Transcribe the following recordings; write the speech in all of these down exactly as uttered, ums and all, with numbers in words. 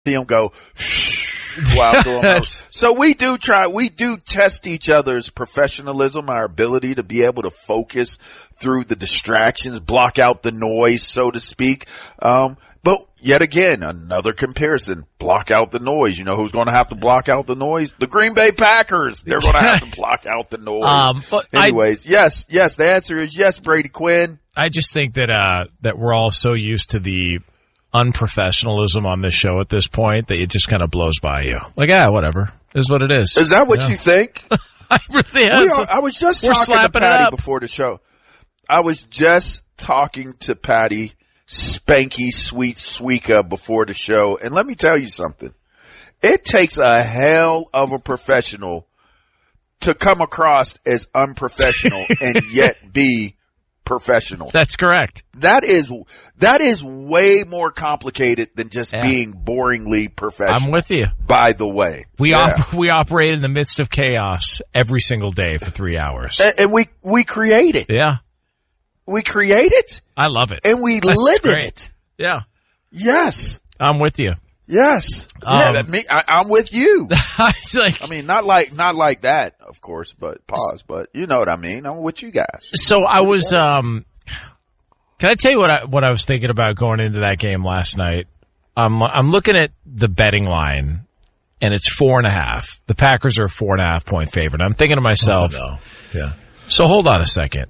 see him go while doing those. So we do try, we do test each other's professionalism, our ability to be able to focus through the distractions, block out the noise, so to speak. Um, but yet again, another comparison, block out the noise. You know who's going to have to block out the noise? The Green Bay Packers. They're going to have to block out the noise. Um, but Anyways, I, yes, yes, the answer is yes, Brady Quinn. I just think that, uh, that we're all so used to the unprofessionalism on this show at this point that it just kind of blows by you. Like, ah, whatever. It is what it is. Is that what yeah. you think? I really am. Are, I was just talking to Patty before the show. I was just talking to Patty Spanky Sweet Sweeka before the show. And let me tell you something. It takes a hell of a professional to come across as unprofessional and yet be professional. That's correct. That is, that is way more complicated than just yeah. being boringly professional. I'm with you. By the way. We yeah. op- we operate in the midst of chaos every single day for three hours. And, and we, we create it. Yeah. We create it. I love it. And we That's live great. in it. Yeah. Yes. I'm with you. Yes. Um, yeah, me, I, I'm with you. It's like, I mean, not like, not like that, of course, but pause, but you know what I mean. I'm with you guys. So I was, um, can I tell you what I, what I was thinking about going into that game last night? Um, I'm looking at the betting line and it's four and a half. The Packers are a four and a half point favorite. I'm thinking to myself, oh, no. yeah. So hold on a second.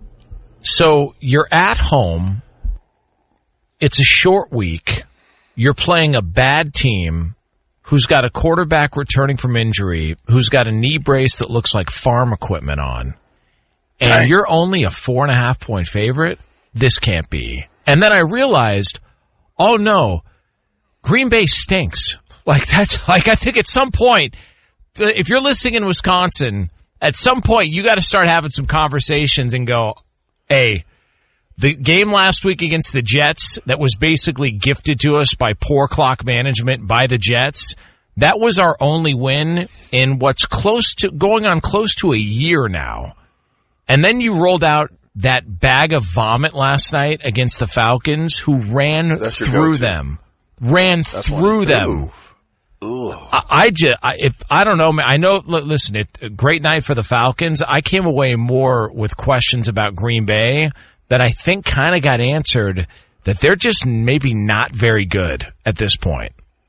So you're at home. It's a short week. You're playing a bad team who's got a quarterback returning from injury, who's got a knee brace that looks like farm equipment on, and Dang. You're only a four and a half point favorite? This can't be. And then I realized, oh no, Green Bay stinks. Like that's, like I think at some point, if you're listening in Wisconsin, at some point you got to start having some conversations and go, hey, the game last week against the Jets that was basically gifted to us by poor clock management by the Jets, that was our only win in what's close to going on close to a year now. And then you rolled out that bag of vomit last night against the Falcons, who ran through them, ran That's through them. I, I just, I, if I don't know, I know. Listen, it a great night for the Falcons. I came away more with questions about Green Bay that I think kind of got answered, that they're just maybe not very good at this point.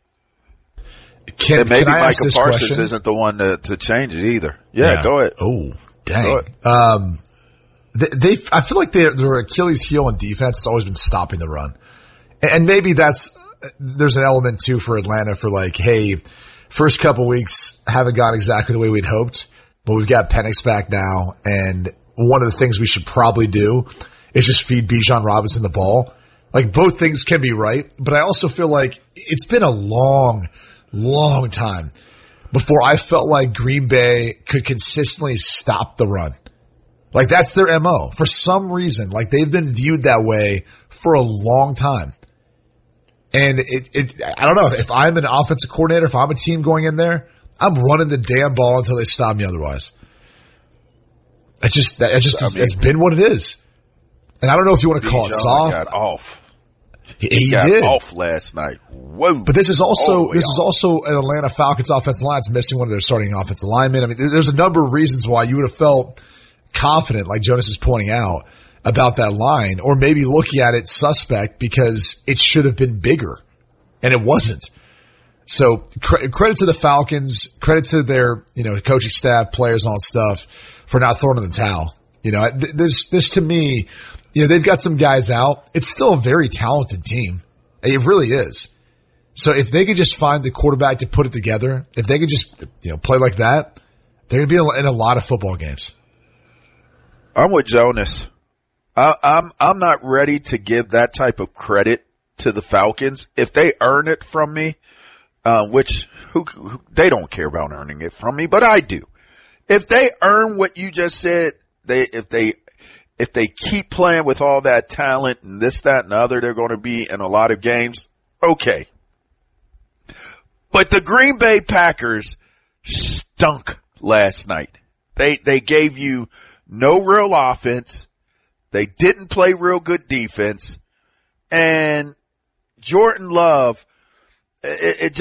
Can, and maybe Micah Parsons question? isn't the one to, to change it either. Yeah, yeah. go ahead. Oh, dang. Um, they, they, I feel like they, their Achilles heel in defense has always been stopping the run. And maybe that's, there's an element too for Atlanta for like, hey, first couple weeks haven't gone exactly the way we'd hoped, but we've got Penix back now. And one of the things we should probably do is just feed Bijan Robinson the ball. Like both things can be right, but I also feel like it's been a long, long time before I felt like Green Bay could consistently stop the run. Like that's their M O. For some reason, like they've been viewed that way for a long time. And it, it, I don't know, if I'm an offensive coordinator, if I'm a team going in there, I'm running the damn ball until they stop me otherwise. It's just, it's just, I mean, it's been what it is. And I don't know if you want to call it soft. Got off. He, he, he got did off last night. Whoa! But this is also this off. is also an Atlanta Falcons offensive line. It's missing one of their starting offensive linemen. I mean, there's a number of reasons why you would have felt confident, like Jonas is pointing out, about that line, or maybe looking at it suspect because it should have been bigger, and it wasn't. So cre- credit to the Falcons, credit to their you know coaching staff, players, all that stuff for not throwing in the towel. You know, th- this this to me. You know, they've got some guys out. It's still a very talented team. It really is. So if they could just find the quarterback to put it together, if they could just, you know, play like that, they're going to be in a lot of football games. I'm with Jonas. I, I'm, I'm not ready to give that type of credit to the Falcons. If they earn it from me, uh, which who, who, they don't care about earning it from me, but I do. If they earn what you just said, they, if they, If they keep playing with all that talent and this, that, and the other, they're going to be in a lot of games. Okay. But the Green Bay Packers stunk last night. They, they gave you no real offense. They didn't play real good defense. And Jordan Love, it, it just